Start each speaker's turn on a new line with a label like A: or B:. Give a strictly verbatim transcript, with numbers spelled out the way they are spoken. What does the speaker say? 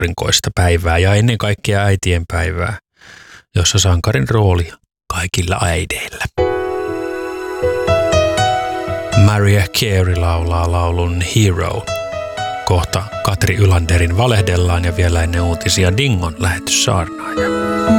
A: aurinkoista päivää ja ennen kaikkea äitien päivää, jossa sankarin rooli kaikilla äideillä. Mariah Carey laulaa laulun Hero. Kohta Katri Ylanderin Valehdellaan ja vielä ennen uutisia Dingon lähetyssaarnaaja.